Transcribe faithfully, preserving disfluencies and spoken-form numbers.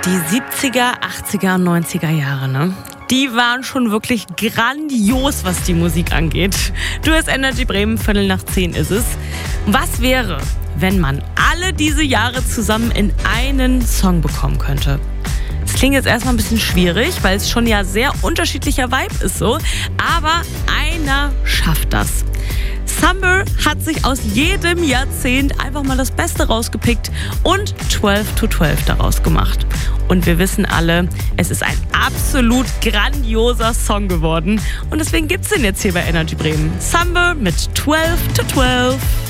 Die siebziger, achtziger und neunziger Jahre, ne? Die waren schon wirklich grandios, was die Musik angeht. Du hörst Energy Bremen, Viertel nach zehn ist es. Was wäre, wenn man alle diese Jahre zusammen in einen Song bekommen könnte? Das klingt jetzt erstmal ein bisschen schwierig, weil es schon ja sehr unterschiedlicher Vibe ist so. Aber einer schafft das. Summer hat sich aus jedem Jahrzehnt einfach mal das Beste rausgepickt und zwölf to zwölf daraus gemacht. Und wir wissen alle, es ist ein absolut grandioser Song geworden. Und deswegen gibt's den jetzt hier bei Energy Bremen. Summer mit zwölf to zwölf.